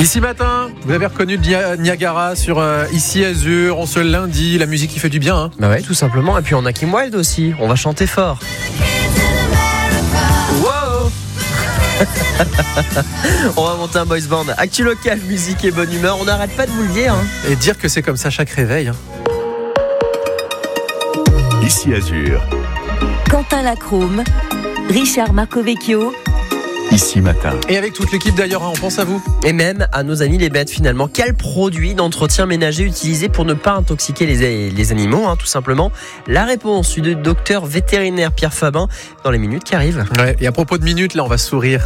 Ici matin, vous avez reconnu Niagara sur Ici Azur, on se lundi, la musique qui fait du bien. Hein. Bah ouais, tout simplement. Et puis on a Kim Wilde aussi, on va chanter fort. Wow. On va monter un boys band. Actu local, musique et bonne humeur, on n'arrête pas de vous le dire. Hein. Et dire que c'est comme ça chaque réveil. Hein. Ici Azur. Quentin Lacrome, Richard Marcovecchio. Ici matin. Et avec toute l'équipe d'ailleurs, hein, on pense à vous. Et même à nos amis les bêtes finalement. Quel produit d'entretien ménager utiliser pour ne pas intoxiquer les animaux, hein, tout simplement. La réponse du docteur vétérinaire Pierre Fabin dans les minutes qui arrivent. Ouais, et à propos de minutes, là on va sourire.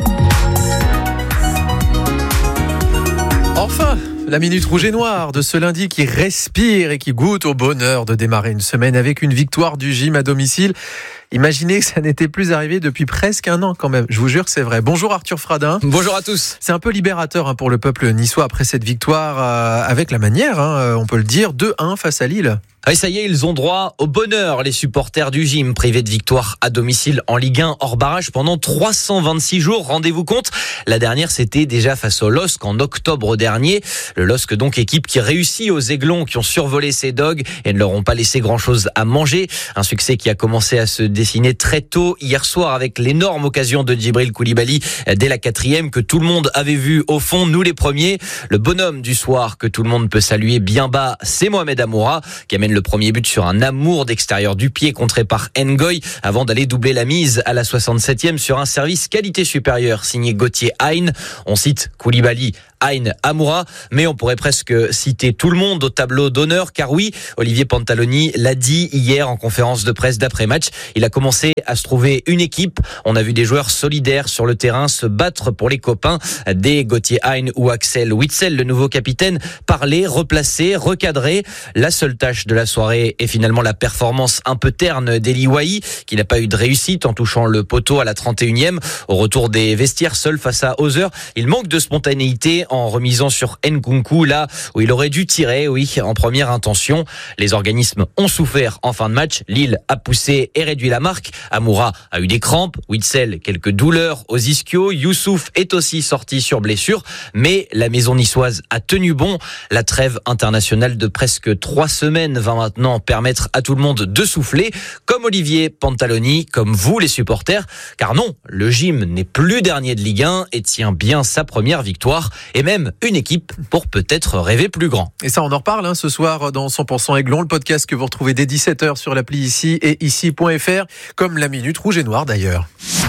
Enfin, la minute rouge et noire de ce lundi qui respire et qui goûte au bonheur de démarrer une semaine avec une victoire du gym à domicile. Imaginez que ça n'était plus arrivé depuis presque un an quand même. Je vous jure que c'est vrai. Bonjour Arthur Fradin. Bonjour à tous. C'est un peu libérateur pour le peuple niçois après cette victoire avec la manière, on peut le dire, 2-1 face à Lille. Et ça y est, ils ont droit au bonheur, les supporters du gym, privés de victoire à domicile en Ligue 1 hors barrage pendant 326 jours. Rendez-vous compte, la dernière c'était déjà face au LOSC en octobre dernier. Le LOSC donc équipe qui réussit aux Aiglons qui ont survolé ces dogs et ne leur ont pas laissé grand-chose à manger. Un succès qui a commencé à se dessiner très tôt hier soir avec l'énorme occasion de Djibril Koulibaly dès la 4e que tout le monde avait vu au fond, nous les premiers. Le bonhomme du soir que tout le monde peut saluer bien bas, c'est Mohamed Amoura qui amène le premier but sur un amour d'extérieur du pied contré par Ngoy avant d'aller doubler la mise à la 67e sur un service qualité supérieure signé Gauthier Hein. On cite Koulibaly, Hein, Amoura, mais on pourrait presque citer tout le monde au tableau d'honneur car oui, Olivier Pantaloni l'a dit hier en conférence de presse d'après-match, il a commencé à se trouver une équipe. On a vu des joueurs solidaires sur le terrain se battre pour les copains, des Gauthier Hein ou Axel Witsel, le nouveau capitaine, parler, replacer, recadrer. La seule tâche de la soirée est finalement la performance un peu terne d'Eli Wahi, qui n'a pas eu de réussite en touchant le poteau à la 31e. Au retour des vestiaires, seul face à Hauser, il manque de spontanéité en remisant sur Nkunku, là où il aurait dû tirer, oui, en première intention. Les organismes ont souffert en fin de match. Lille a poussé et réduit la marque. Amoura a eu des crampes, Witsel quelques douleurs aux ischios, Youssouf est aussi sorti sur blessure, mais la maison niçoise a tenu bon. La trêve internationale de presque 3 semaines va maintenant permettre à tout le monde de souffler, comme Olivier Pantaloni, comme vous les supporters, car non, le gym n'est plus dernier de Ligue 1 et tient bien sa première victoire, et même une équipe pour peut-être rêver plus grand. Et ça on en reparle ce soir dans 100% Aiglon, le podcast que vous retrouvez dès 17h sur l'appli Ici et ici.fr, comme la minute rouge et noire d'ailleurs.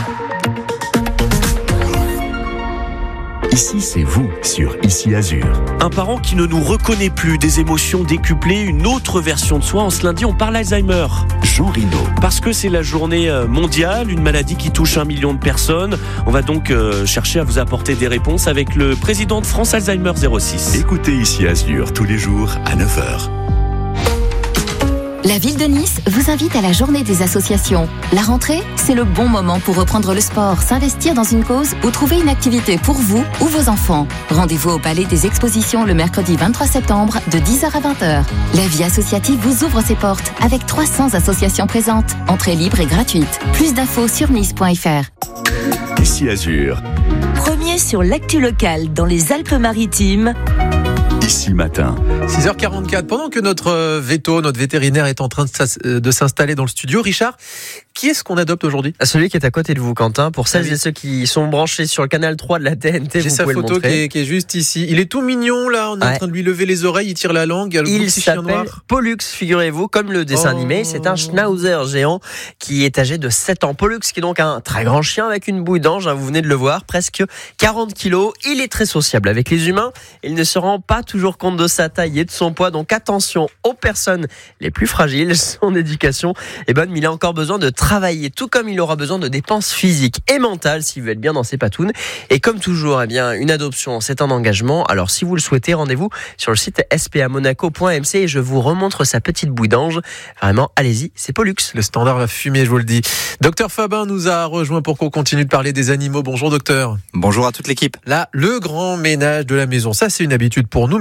Ici, c'est vous sur Ici Azur. Un parent qui ne nous reconnaît plus, des émotions décuplées, une autre version de soi. En ce lundi, on parle Alzheimer. Jean Rinaud. Parce que c'est la journée mondiale, une maladie qui touche 1 million de personnes. On va donc chercher à vous apporter des réponses avec le président de France Alzheimer 06. Écoutez Ici Azur tous les jours à 9h. La ville de Nice vous invite à la journée des associations. La rentrée, c'est le bon moment pour reprendre le sport, s'investir dans une cause ou trouver une activité pour vous ou vos enfants. Rendez-vous au Palais des Expositions le mercredi 23 septembre de 10h à 20h. La vie associative vous ouvre ses portes avec 300 associations présentes. Entrée libre et gratuite. Plus d'infos sur nice.fr. Ici Azur. Premier sur l'actu locale dans les Alpes-Maritimes. Ici matin. 6h44, pendant que notre vétérinaire est en train de s'installer dans le studio, Richard, qui est-ce qu'on adopte aujourd'hui ? Celui qui est à côté de vous, Quentin. Pour celles et ceux qui sont branchés sur le canal 3 de la TNT, j'ai vous sa pouvez photo le montrer. qui est juste ici. Il est tout mignon là, on est en train de lui lever les oreilles, il tire la langue, il y a le petit chien s'appelle noir. Pollux, figurez-vous, comme le dessin animé. C'est un schnauzer géant qui est âgé de 7 ans. Pollux qui est donc un très grand chien avec une bouille d'ange, vous venez de le voir, presque 40 kilos. Il est très sociable avec les humains. Il ne se rend pas toujours compte de sa taille et de son poids, donc attention aux personnes les plus fragiles. Son éducation est bonne, mais il a encore besoin de travailler, tout comme il aura besoin de dépenses physiques et mentales s'il veut être bien dans ses patounes. Et comme toujours, une adoption, c'est un engagement. Alors si vous le souhaitez, rendez-vous sur le site spamonaco.mc et je vous remontre sa petite bouille d'ange. Vraiment, allez-y, c'est Pollux. Le standard va fumer, je vous le dis. Docteur Fabin nous a rejoint pour qu'on continue de parler des animaux. Bonjour docteur. Bonjour à toute l'équipe. Là, le grand ménage de la maison, ça c'est une habitude pour nous, mais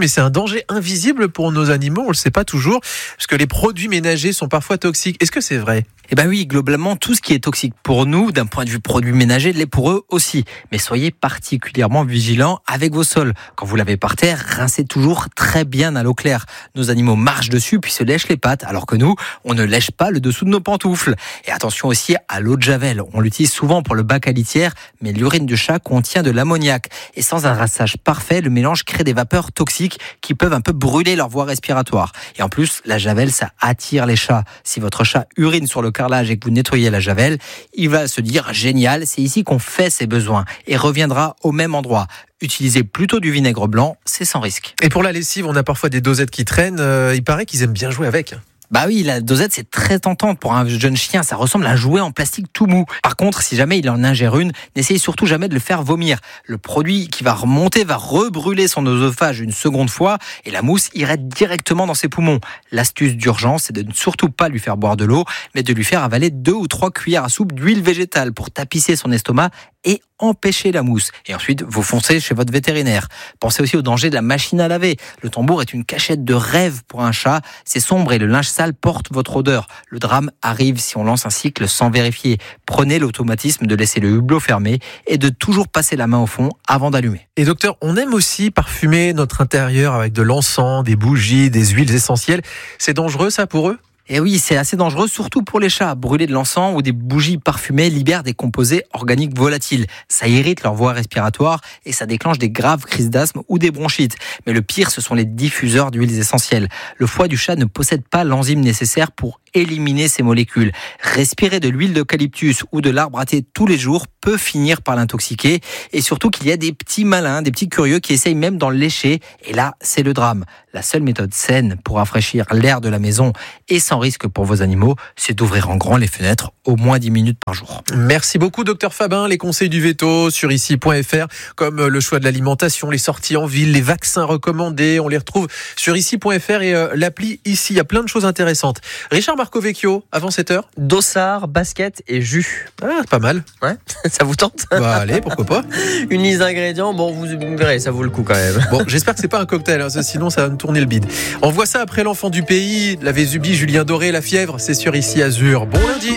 mais c'est un danger invisible pour nos animaux. On le sait pas toujours, parce que les produits ménagers sont parfois toxiques. Est-ce que c'est vrai ? Eh ben oui, globalement, tout ce qui est toxique pour nous, d'un point de vue produit ménager, l'est pour eux aussi. Mais soyez particulièrement vigilants avec vos sols. Quand vous lavez par terre, rincez toujours très bien à l'eau claire. Nos animaux marchent dessus puis se lèchent les pattes, alors que nous, on ne lèche pas le dessous de nos pantoufles. Et attention aussi à l'eau de javel. On l'utilise souvent pour le bac à litière, mais l'urine du chat contient de l'ammoniac. Et sans un rinçage parfait, le mélange crée des vapeurs toxiques qui peuvent un peu brûler leur voie respiratoire. Et en plus, la javel, ça attire les chats. Si votre chat urine sur le carrelage et que vous nettoyez la javel, il va se dire génial, c'est ici qu'on fait ses besoins et reviendra au même endroit. Utilisez plutôt du vinaigre blanc, c'est sans risque. Et pour la lessive, on a parfois des dosettes qui traînent. Il paraît qu'ils aiment bien jouer avec. Bah oui, la dosette, c'est très tentant pour un jeune chien. Ça ressemble à un jouet en plastique tout mou. Par contre, si jamais il en ingère une, n'essayez surtout jamais de le faire vomir. Le produit qui va remonter va rebrûler son œsophage une seconde fois et la mousse irait directement dans ses poumons. L'astuce d'urgence, c'est de ne surtout pas lui faire boire de l'eau, mais de lui faire avaler 2 ou 3 cuillères à soupe d'huile végétale pour tapisser son estomac et empêcher la mousse. Et ensuite, vous foncez chez votre vétérinaire. Pensez aussi au danger de la machine à laver. Le tambour est une cachette de rêve pour un chat. C'est sombre et le linge sale porte votre odeur. Le drame arrive si on lance un cycle sans vérifier. Prenez l'automatisme de laisser le hublot fermé et de toujours passer la main au fond avant d'allumer. Et docteur, on aime aussi parfumer notre intérieur avec de l'encens, des bougies, des huiles essentielles. C'est dangereux ça pour eux ? Et oui, c'est assez dangereux, surtout pour les chats. Brûler de l'encens ou des bougies parfumées libère des composés organiques volatiles. Ça irrite leur voie respiratoire et ça déclenche des graves crises d'asthme ou des bronchites. Mais le pire, ce sont les diffuseurs d'huiles essentielles. Le foie du chat ne possède pas l'enzyme nécessaire pour éliminer ces molécules. Respirer de l'huile d'eucalyptus ou de l'arbre à thé tous les jours peut finir par l'intoxiquer. Et surtout qu'il y a des petits malins, des petits curieux qui essayent même d'en lécher. Et là, c'est le drame. La seule méthode saine pour rafraîchir l'air de la maison et sans risque pour vos animaux, c'est d'ouvrir en grand les fenêtres au moins 10 minutes par jour. Merci beaucoup, docteur Fabin. Les conseils du veto sur ici.fr, comme le choix de l'alimentation, les sorties en ville, les vaccins recommandés, on les retrouve sur ici.fr et l'appli Ici. Il y a plein de choses intéressantes. Richard Marcovecchio, avant 7h. Dossard, basket et jus. Ah, pas mal. Ouais, ça vous tente ? Bah allez, pourquoi pas. Une liste d'ingrédients, bon, vous verrez, ça vaut le coup quand même. Bon, j'espère que c'est pas un cocktail, hein, sinon ça va me tourner le bide. On voit ça après l'enfant du pays, la Vésubie, Julien Doré, la fièvre, c'est sur Ici Azur. Bon lundi.